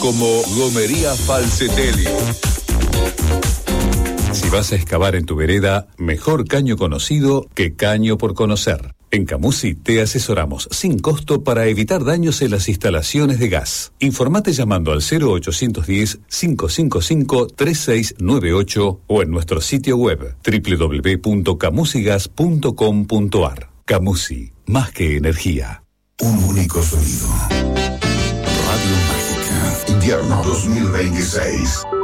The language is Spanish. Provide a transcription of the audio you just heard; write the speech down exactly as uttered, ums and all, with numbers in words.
como Gomería Falcetelli. Si vas a excavar en tu vereda, mejor caño conocido que caño por conocer. En Camusi te asesoramos sin costo para evitar daños en las instalaciones de gas. Informate llamando al cero ochocientos diez, cinco cinco cinco, tres seis nueve ocho o en nuestro sitio web doble u doble u doble u punto camusigas punto com punto a r. Camusi, más que energía. Un único sonido. Radio Mágica. Invierno dos mil veintiséis.